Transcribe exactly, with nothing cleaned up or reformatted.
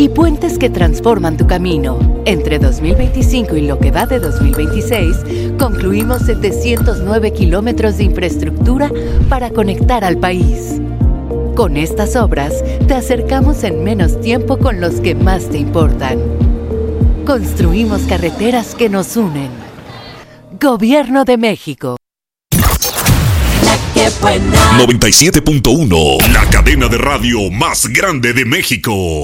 y puentes que transforman tu camino. Entre dos mil veinticinco y lo que va de dos mil veintiséis, concluimos setecientos nueve kilómetros de infraestructura para conectar al país. Con estas obras, te acercamos en menos tiempo con los que más te importan. Construimos carreteras que nos unen. Gobierno de México. noventa y siete punto uno, la cadena de radio más grande de México.